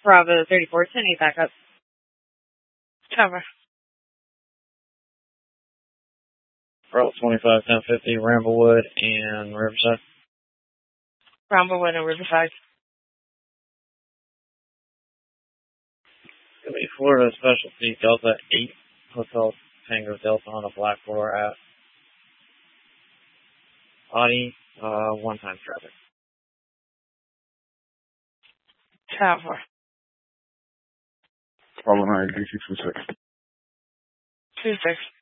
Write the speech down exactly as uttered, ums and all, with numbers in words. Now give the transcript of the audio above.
Bravo thirty-four ten eight, back up. Cover. Bravo twenty-five ten fifty, Ramblewood and Riverside. Ramblewood and Riverside. It'll be Florida Specialty Delta eight, Hotel Tango Delta on a black floor at Audi, uh, one-time traffic. Tower. Bravo nine, D six two six. Two six.